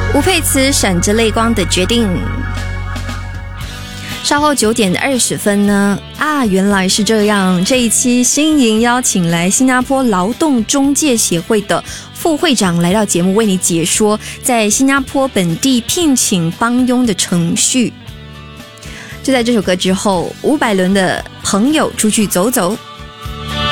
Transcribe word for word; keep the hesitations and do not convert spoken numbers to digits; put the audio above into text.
吴佩慈闪着泪光的决定。稍后九点二十分呢，啊，原来是这样。这一期新颖邀请来新加坡劳动中介协会的副会长来到节目，为你解说在新加坡本地聘请帮佣的程序。就在这首歌之后，伍佰伦的朋友出去走走。